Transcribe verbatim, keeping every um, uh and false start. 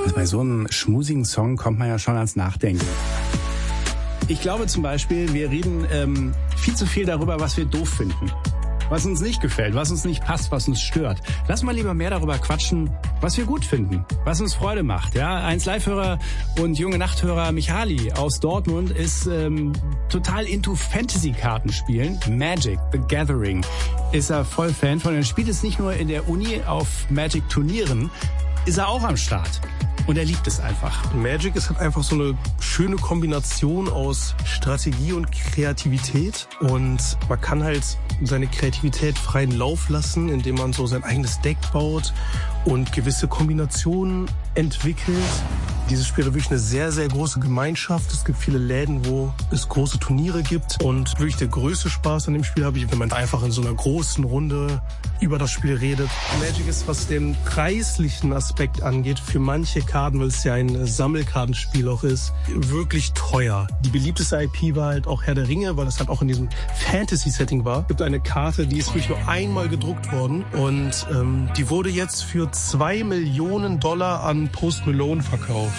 Also bei so einem schmusigen Song kommt man ja schon ans Nachdenken. Ich glaube zum Beispiel, wir reden ähm, viel zu viel darüber, was wir doof finden. Was uns nicht gefällt, was uns nicht passt, was uns stört. Lass mal lieber mehr darüber quatschen, was wir gut finden, was uns Freude macht. Ja, eins Live-Hörer und junge Nachthörer Michali aus Dortmund ist ähm, total into Fantasy-Kartenspielen. Magic, The Gathering, ist er voll Fan von. Er spielt es nicht nur in der Uni auf Magic-Turnieren, ist er auch am Start. Und er liebt es einfach. Magic ist halt einfach so eine schöne Kombination aus Strategie und Kreativität. Und man kann halt seine Kreativität freien Lauf lassen, indem man so sein eigenes Deck baut und gewisse Kombinationen entwickelt. Dieses Spiel hat wirklich eine sehr, sehr große Gemeinschaft. Es gibt viele Läden, wo es große Turniere gibt. Und wirklich der größte Spaß an dem Spiel habe ich, wenn man einfach in so einer großen Runde über das Spiel redet. Magic ist, was den preislichen Aspekt angeht, für manche Karten, weil es ja ein Sammelkartenspiel auch ist, wirklich teuer. Die beliebteste I P war halt auch Herr der Ringe, weil es halt auch in diesem Fantasy-Setting war. Es gibt eine Karte, die ist wirklich nur einmal gedruckt worden. Und ähm, die wurde jetzt für zwei Millionen Dollar an Post Malone verkauft.